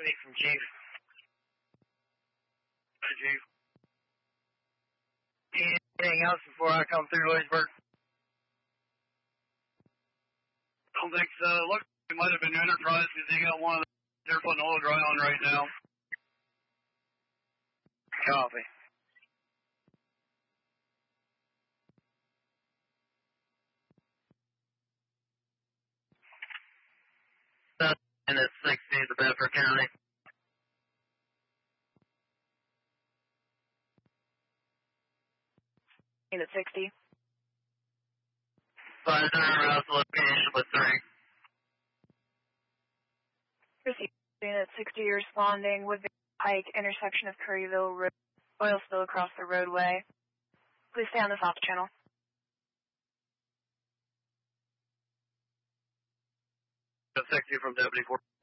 Deputy from Chief. Hey, Chief. Anything else before I come through Lewisburg? Don't think so. Looks like it might have been Enterprise because they got one of they're putting oil dry on right now. Copy. And it's 60 to Bedford County. Unit 60. Find around the location with 3. Proceed. Unit 60 responding with the Pike intersection of Curryville Road. Oil spill across the roadway. Please stay on the south channel. Unit 60 from Deputy 4.